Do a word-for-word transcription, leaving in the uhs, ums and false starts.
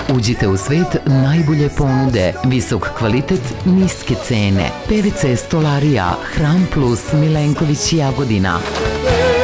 Uđite u svet najbolje ponude, visok kvalitet, niske cene. P V C stolarija, Hram Plus, Milenković, Jagodina.